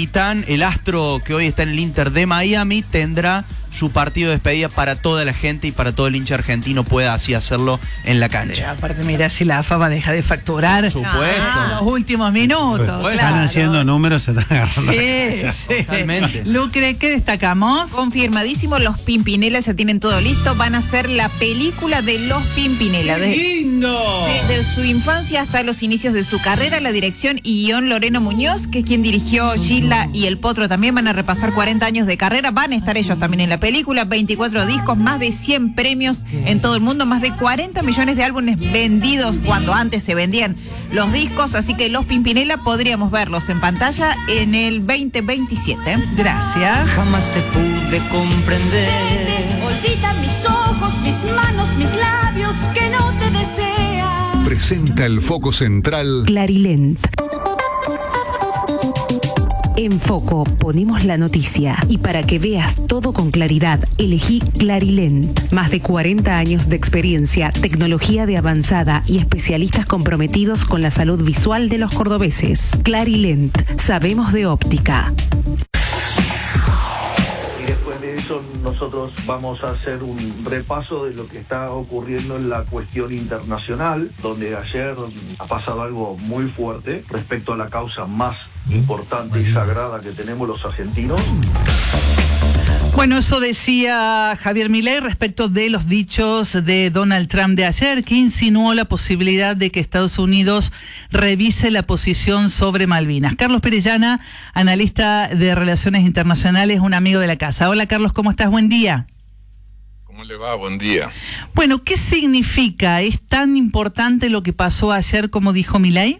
capitán, el astro que hoy está en el Inter de Miami, tendrá su partido de despedida para toda la gente y para todo el hincha argentino pueda así hacerlo en la cancha. Aparte, mira, si la AFA va a dejar de facturar. Por supuesto. En los últimos minutos. Claro. Están haciendo números, se están agarrando. Sí. Totalmente. Lucre, ¿qué destacamos? Confirmadísimo, los Pimpinela ya tienen todo listo. Van a hacer la película de los Pimpinela. ¡Lindo! Desde su infancia hasta los inicios de su carrera, la dirección y guión Loreno Muñoz, que es quien dirigió Gilda y El Potro, también van a repasar 40 años de carrera. Van a estar ellos también en la película, 24 discos, más de 100 premios en todo el mundo, más de 40 millones de álbumes vendidos cuando antes se vendían los discos, así que los Pimpinela podríamos verlos en pantalla en el 2027. Gracias. Jamás te pude comprender. Olvida mis ojos, mis manos, mis labios que no te desean. Presenta el foco central Clarilent. En Foco ponemos la noticia y para que veas todo con claridad, elegí Clarilent. Más de 40 años de experiencia, tecnología de avanzada y especialistas comprometidos con la salud visual de los cordobeses. Clarilent, sabemos de óptica. Y después de eso nosotros vamos a hacer un repaso de lo que está ocurriendo en la cuestión internacional, donde ayer ha pasado algo muy fuerte respecto a la causa más importante y sagrada que tenemos los argentinos. Bueno, eso decía Javier Milei respecto de los dichos de Donald Trump de ayer, que insinuó la posibilidad de que Estados Unidos revise la posición sobre Malvinas. Carlos Perellana, analista de Relaciones Internacionales, un amigo de la casa. Hola Carlos, ¿cómo estás? Buen día. ¿Cómo le va? Buen día. Bueno, ¿qué significa? ¿Es tan importante lo que pasó ayer como dijo Milei?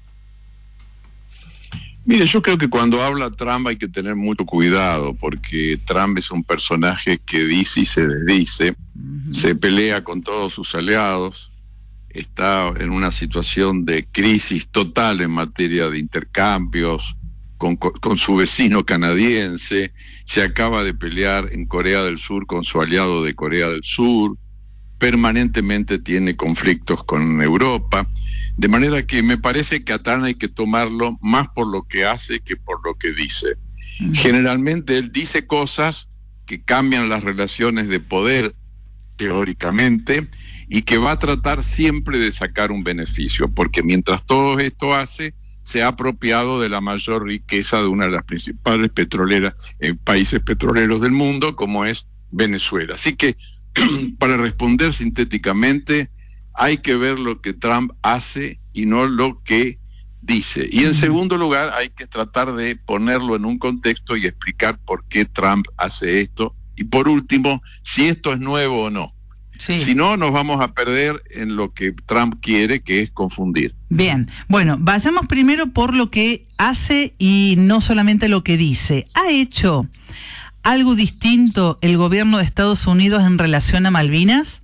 Mire, yo creo que cuando habla Trump hay que tener mucho cuidado, porque Trump es un personaje que dice y se desdice, se pelea con todos sus aliados, está en una situación de crisis total en materia de intercambios con su vecino canadiense, se acaba de pelear en Corea del Sur con su aliado de Corea del Sur, permanentemente tiene conflictos con Europa. De manera que me parece que a Trump hay que tomarlo más por lo que hace que por lo que dice. Generalmente él dice cosas que cambian las relaciones de poder, teóricamente, y que va a tratar siempre de sacar un beneficio, porque mientras todo esto hace, se ha apropiado de la mayor riqueza de una de las principales países petroleros del mundo, como es Venezuela. Así que, para responder sintéticamente, hay que ver lo que Trump hace y no lo que dice. Y en segundo lugar, hay que tratar de ponerlo en un contexto y explicar por qué Trump hace esto. Y por último, si esto es nuevo o no. Sí. Si no, nos vamos a perder en lo que Trump quiere, que es confundir. Bien, bueno, vayamos primero por lo que hace y no solamente lo que dice. ¿Ha hecho algo distinto el gobierno de Estados Unidos en relación a Malvinas?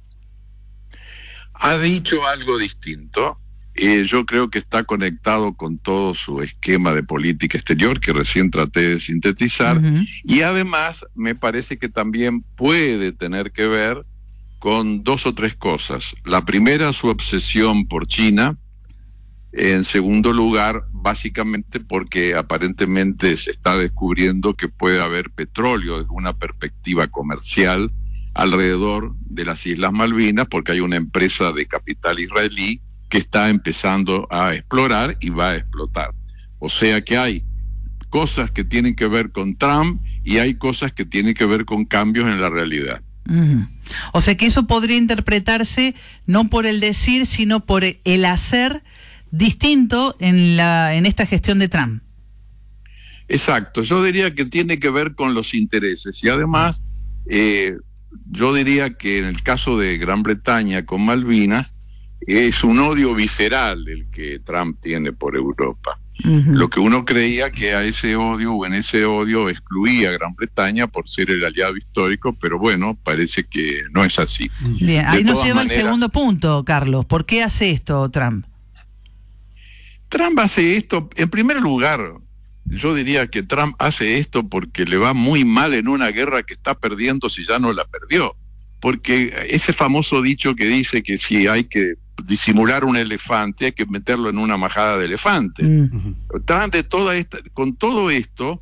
Ha dicho algo distinto. Yo creo que está conectado con todo su esquema de política exterior que recién traté de sintetizar, y además me parece que también puede tener que ver con dos o tres cosas. La primera, su obsesión por China. En segundo lugar, básicamente porque aparentemente se está descubriendo que puede haber petróleo desde una perspectiva comercial alrededor de las Islas Malvinas, porque hay una empresa de capital israelí que está empezando a explorar y va a explotar. O sea que hay cosas que tienen que ver con Trump y hay cosas que tienen que ver con cambios en la realidad. O sea que eso podría interpretarse no por el decir, sino por el hacer distinto en esta gestión de Trump. Exacto, yo diría que tiene que ver con los intereses y además yo diría que en el caso de Gran Bretaña con Malvinas es un odio visceral el que Trump tiene por Europa. Lo que uno creía que a ese odio o en ese odio excluía a Gran Bretaña por ser el aliado histórico, pero bueno, parece que no es así. Bien, ahí nos lleva el segundo punto, Carlos. ¿Por qué hace esto Trump? Trump hace esto, en primer lugar, yo diría que Trump hace esto porque le va muy mal en una guerra que está perdiendo si ya no la perdió. Porque ese famoso dicho que dice que si hay que disimular un elefante hay que meterlo en una majada de elefante. Trump con todo esto